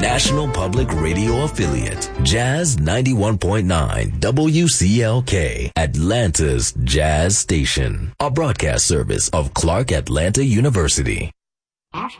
National Public Radio affiliate, Jazz 91.9 WCLK, Atlanta's Jazz Station, a broadcast service of Clark Atlanta University.